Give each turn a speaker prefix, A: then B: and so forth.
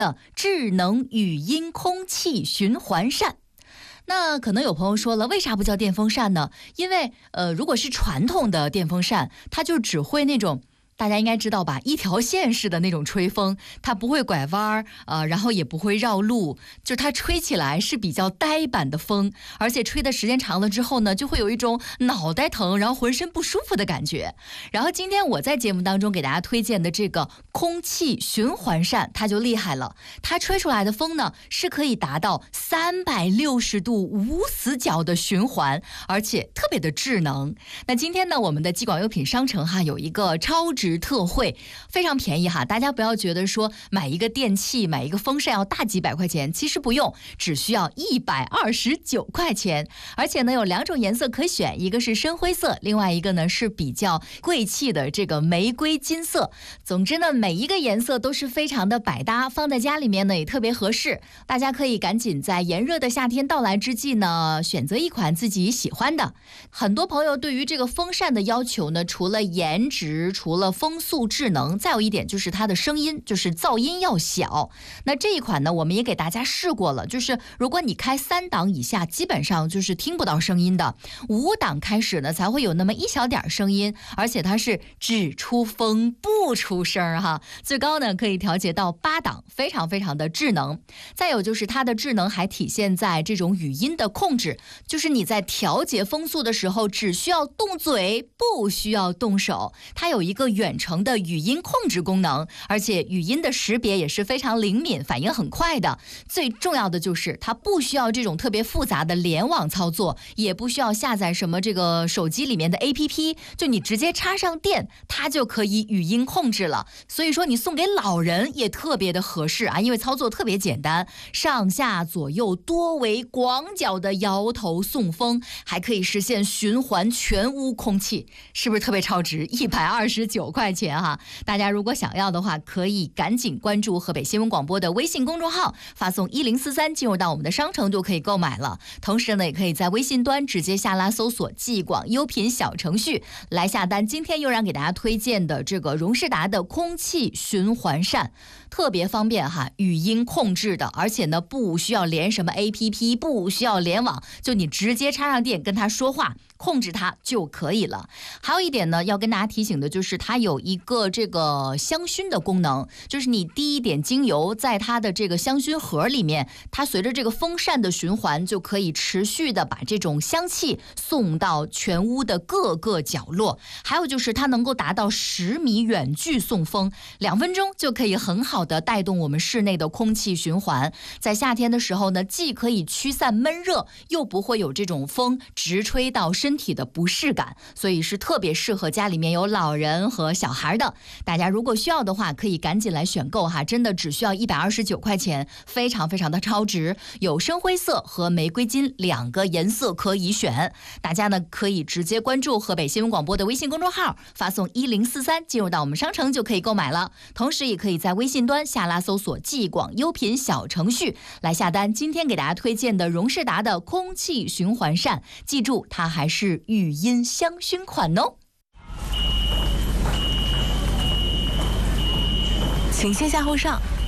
A: 的智能语音空气循环扇。那可能有朋友说了，为啥不叫电风扇呢？因为如果是传统的电风扇，它就只会那种，大家应该知道吧，一条线式的那种吹风，它不会拐弯然后也不会绕路，就它吹起来是比较呆板的风，而且吹的时间长了之后呢，就会有一种脑袋疼，然后浑身不舒服的感觉。然后今天我在节目当中给大家推荐的这个空气循环扇，它就厉害了，它吹出来的风呢是可以达到360度无死角的循环，而且特别的智能。那今天呢，我们的激广优品商城有一个超值特惠，非常便宜大家不要觉得说买一个电器买一个风扇要大几百块钱，其实不用，只需要129块钱。而且呢有2种颜色可选，一个是深灰色，另外一个呢是比较贵气的这个玫瑰金色。总之呢每一个颜色都是非常的百搭，放在家里面呢也特别合适。大家可以赶紧在炎热的夏天到来之际呢，选择一款自己喜欢的。很多朋友对于这个风扇的要求呢，除了颜值，除了风速智能，再有一点就是它的声音，就是噪音要小。那这一款呢我们也给大家试过了，就是如果你开3档以下基本上就是听不到声音的，5档开始呢才会有那么一小点声音，而且它是只出风不出声最高呢可以调节到8档，非常非常的智能。再有就是它的智能还体现在这种语音的控制，就是你在调节风速的时候只需要动嘴，不需要动手，它有一个远程的语音控制功能，而且语音的识别也是非常灵敏，反应很快的。最重要的就是它不需要这种特别复杂的联网操作，也不需要下载什么这个手机里面的 APP， 就你直接插上电，它就可以语音控制了。所以说你送给老人也特别的合适因为操作特别简单，上下左右多维广角的摇头送风，还可以实现循环全屋空气，是不是特别超值？129块钱大家如果想要的话，可以赶紧关注河北新闻广播的微信公众号，发送1043进入到我们的商城就可以购买了。同时呢，也可以在微信端直接下拉搜索激广优品小程序来下单。今天又让给大家推荐的这个荣仕达的空气循环扇，特别方便语音控制的，而且呢不需要连什么 APP， 不需要联网，就你直接插上电跟它说话，控制它就可以了。还有一点呢要跟大家提醒的就是它有一个这个香薰的功能，就是你滴一点精油在它的这个香薰盒里面，它随着这个风扇的循环就可以持续的把这种香气送到全屋的各个角落。还有就是它能够达到10米远距送风，2分钟就可以很好的带动我们室内的空气循环。在夏天的时候呢，既可以驱散闷热，又不会有这种风直吹到身体的不适感，所以是特别适合家里面有老人和小孩的。大家如果需要的话可以赶紧来选购真的只需要129块钱，非常非常的超值。有深灰色和玫瑰金2个颜色可以选，大家呢可以直接关注河北新闻广播的微信公众号，发送1043进入到我们商城就可以购买了。同时也可以在微信端下拉搜索激广优品小程序来下单今天给大家推荐的荣仕达的空气循环扇，记住它还是语音香薰款哦。
B: 请先下后上，